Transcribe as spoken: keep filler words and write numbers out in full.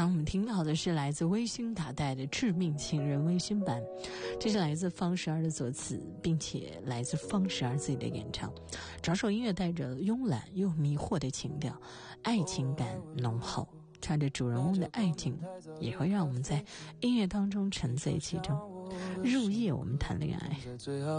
刚我们听到的是来自微星打带的《致命情人》微星版，这是来自方十二的作词，并且来自方十二自己的演唱。整首音乐带着慵懒又迷惑的情调，爱情感浓厚，唱着主人公的爱情，也会让我们在音乐当中沉醉其中。入夜我们谈恋爱。